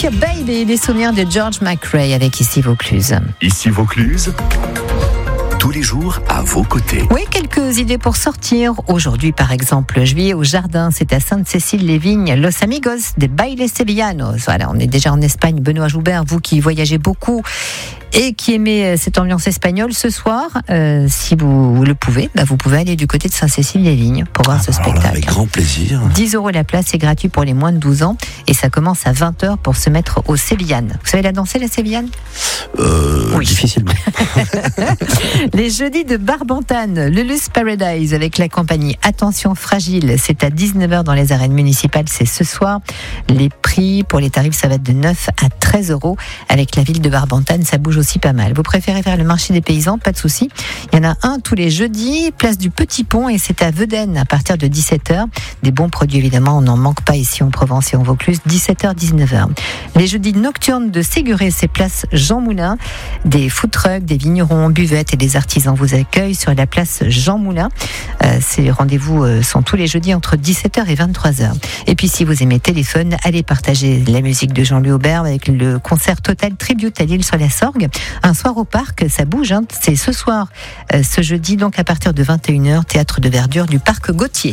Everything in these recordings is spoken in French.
Baby, les souvenirs de George McRae avec Ici Vaucluse. Ici Vaucluse, tous les jours à vos côtés. Oui, quelques idées pour sortir. Aujourd'hui, par exemple, juillet au jardin, c'est à Sainte-Cécile-les-Vignes, Los Amigos de Bailes Sevillanos. Voilà, on est déjà en Espagne. Benoît Joubert, vous qui voyagez beaucoup et qui aimez cette ambiance espagnole, ce soir, si vous le pouvez, vous pouvez aller du côté de Sainte-Cécile-les-Vignes pour voir ce spectacle. Là, avec grand plaisir. 10 € la place, c'est gratuit pour les moins de 12 ans et ça commence à 20h pour se mettre aux sévillanes. Vous savez la danser, la sévillane ? Oui. Difficilement. Les jeudis de Barbantane, Lulus Paradise avec la compagnie Attention Fragile, c'est à 19h dans les arènes municipales, c'est ce soir. Les prix pour les tarifs, ça va être de 9 à 13 € avec la ville de Barbantane, ça bouge aussi pas mal. Vous préférez faire le marché des paysans, pas de souci. Il y en a un tous les jeudis, place du Petit Pont et c'est à Vedène à partir de 17h. Des bons produits évidemment, on n'en manque pas ici en Provence et en Vaucluse, 17h-19h. Les jeudis nocturnes de Séguré, c'est place Jean Moulin. Des food trucks, des vignerons, buvettes et des artisans vous accueillent sur la place Jean Moulin. Ces rendez-vous sont tous les jeudis entre 17h et 23h. Et puis si vous aimez téléphone, allez partager la musique de Jean-Louis Aubert avec le concert Total Tribute à l'île sur la Sorgue. Un soir au parc, ça bouge, hein. C'est ce soir, ce jeudi, donc à partir de 21h, théâtre de verdure du parc Gauthier.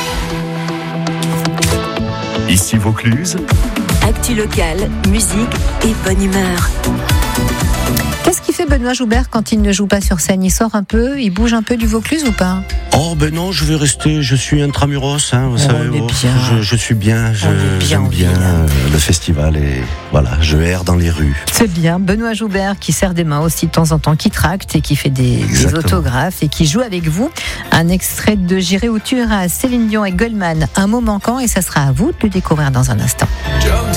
Ici Vaucluse, actu locale, musique et bonne humeur. Qu'est-ce qu'il fait Benoît Joubert quand il ne joue pas sur scène ? Il sort un peu, il bouge un peu du Vaucluse ou pas ? Oh ben non, je vais rester, je suis intramuros, hein, vous savez. Je suis bien, j'aime bien le festival et voilà, je erre dans les rues. C'est bien, Benoît Joubert qui serre des mains aussi de temps en temps, qui tracte et qui fait des autographes et qui joue avec vous. Un extrait de J'irai où tu iras, Céline Dion et Goldman, un mot manquant et ça sera à vous de le découvrir dans un instant.